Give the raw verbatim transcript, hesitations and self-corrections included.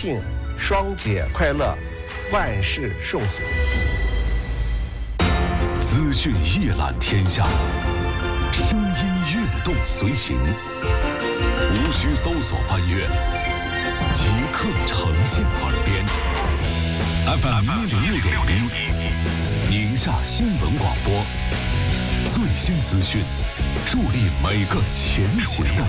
庆双节快乐，万事顺遂。 资讯一览天下，声音跃动随行，无需搜索翻阅，即刻呈现耳边。F M 一零六点一，宁夏新闻广播，最新资讯，助力每个前行的